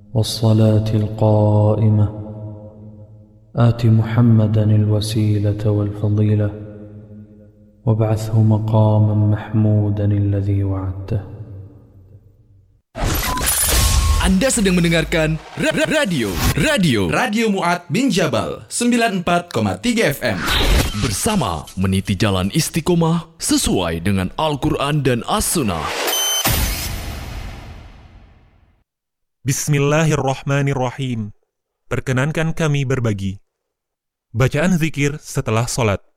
والصلاة القائمة آت محمدا الوسيلة والفضيلة وابعثه مقاما محمودا الذي وعدته. Anda sedang mendengarkan Radio Mu'ad bin Jabal 94,3 FM bersama meniti jalan istiqomah sesuai dengan Al-Quran dan As-Sunnah. Bismillahirrahmanirrahim. Perkenankan kami berbagi bacaan zikir setelah sholat.